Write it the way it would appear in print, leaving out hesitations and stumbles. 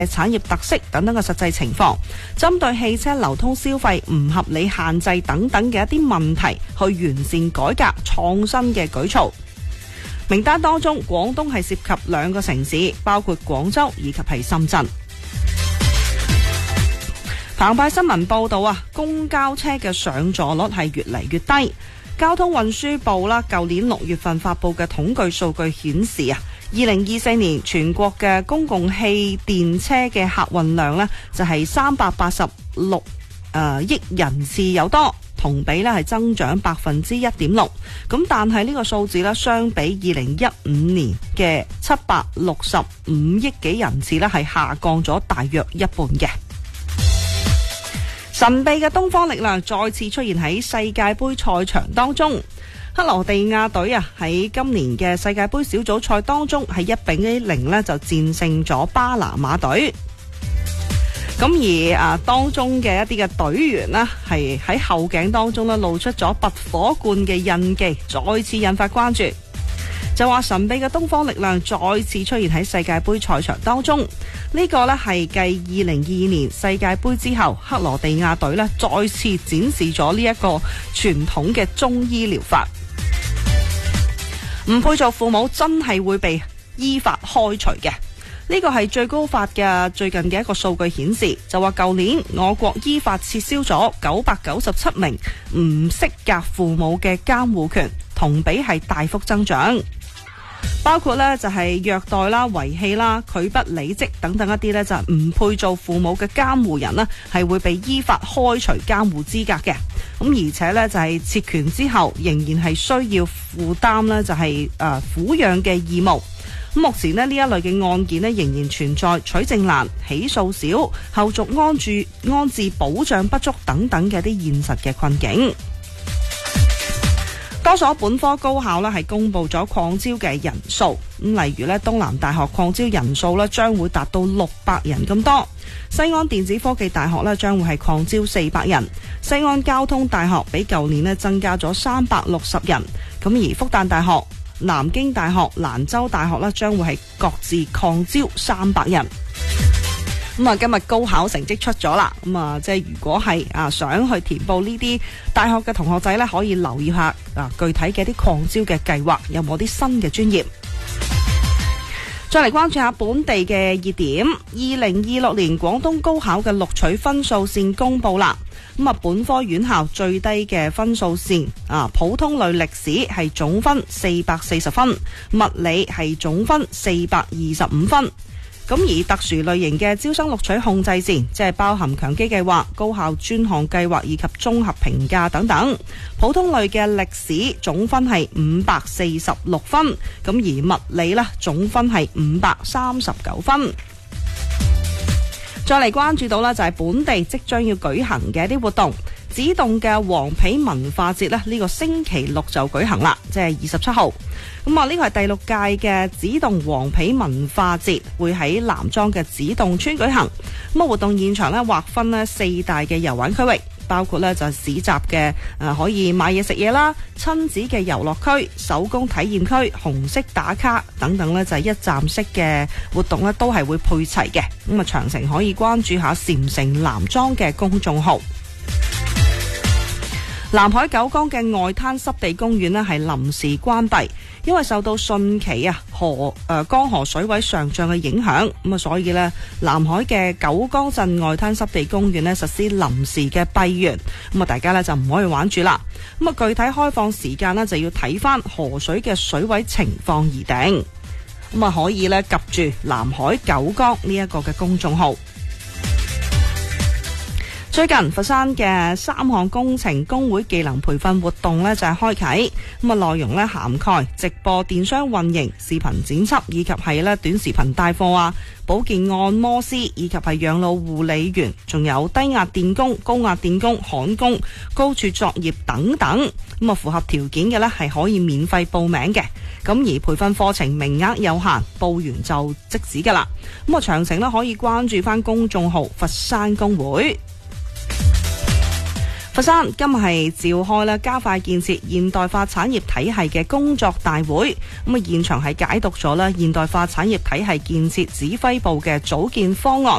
產業特色等等嘅實際情況，針對汽車流通消費唔合理限制等等嘅一啲問題，去完善改革創新嘅舉措。名單當中，廣東係涉及2個城市，包括廣州以及係深圳。澎湃新聞報道啊，公交車嘅上座率係越嚟越低。交通運輸部啦，舊年6月份發布嘅統計數據顯示啊，2024年全國嘅公共汽電車嘅客運量呢，就係386億人次有多，同比呢係增長1.6%。咁但係呢個數字呢，相比2015年嘅765億幾人次呢，係下降咗大約一半嘅。神秘嘅東方力量再次出現喺世界盃賽場當中，克羅地亞隊啊喺今年嘅世界盃小組賽當中係1-0呢就戰勝咗巴拿馬隊。咁而當中嘅一啲嘅隊員呢，係喺後頸當中呢露出咗拔火罐嘅印記，再次引發關注。就話神秘嘅東方力量再次出現喺世界盃賽場當中，呢個呢係繼2022年世界盃之後，克羅地亞隊呢再次展示咗呢一個傳統嘅中醫療法。唔配做父母真係會被依法開除嘅，呢個係最高法嘅最近嘅一個數據顯示，就話舊年我國依法撤銷咗997名唔適格父母嘅監護權，同比係大幅增長。包括呢就係虐待啦、遺棄啦、拒不履職等等一啲呢就係唔配做父母嘅監護人呢係會被依法開除監護資格嘅。咁而且呢就係撤權之後仍然係需要負擔呢就係撫養嘅義務。咁目前呢一類嘅案件呢仍然存在取證難、起訴少、後續安置保障不足等等嘅啲現實嘅困境。多所本科高校呢係公布咗擴招嘅人數，咁例如呢東南大學擴招人數呢將會達到600人咁多，西安電子科技大學呢將會係擴招400人，西安交通大學比舊年呢增加咗360人，咁而復旦大學、南京大學、蘭州大學呢將會係各自擴招300人。咁啊，今日高考成績出咗啦，咁啊，即係如果係想去填報呢啲大學嘅同學仔呢，可以留意下具體嘅啲擴招嘅計劃有冇啲新嘅專業。再嚟關注下本地嘅熱點，2026年廣東高考嘅錄取分數線公布啦。咁啊，本科院校最低嘅分數線普通類歷史係總分440分，物理係總分425分。咁而特殊類型嘅招生錄取控制線，即係包含強基計劃、高校專項計劃以及綜合評價等等。普通類嘅歷史總分係546分，咁而物理呢總分係539分。再嚟關注到啦，就係本地即將要舉行嘅一啲活動。指動嘅黃皮文化節呢個星期六就舉行啦，即係27號。咁啊，呢個係第6屆嘅指動黃皮文化節，會喺南莊嘅指動村舉行。咁啊，活動現場呢劃分呢4大嘅遊玩區域，包括呢就係市集嘅可以買嘢食嘢啦，親子嘅遊樂區、手工體驗區、紅色打卡等等呢就係一站式嘅活動呢都係會配齊嘅。咁啊，詳情可以關注下禪城南莊嘅公眾號。南海九江嘅外灘濕地公園呢係臨時關閉，因為受到汛期江河水位上漲嘅影響，咁啊所以呢南海嘅九江鎮外灘濕地公園呢實施臨時嘅閉園，咁啊大家呢就唔可以玩住啦。咁啊具體開放時間呢就要睇翻河水嘅水位情況而定，咁啊可以呢及住南海九江呢一個嘅公眾號。最近佛山嘅3項工程工會技能培訓活動呢就係開啟，咁啊內容呢涵蓋直播電商運營、視頻剪輯以及係呢短視頻帶貨保健按摩師以及係養老護理員，仲有低壓電工、高壓電工、焊工、高處作業等等。咁啊符合條件嘅呢係可以免費報名嘅，咁而培訓課程名額有限，報完就即止噶啦。咁啊詳情呢可以關注翻公眾號佛山工會。 佛山今日係召開啦加快建設現代化產業體系嘅工作大會，咁啊現場係解讀咗啦現代化產業體系建設指揮部嘅組建方案。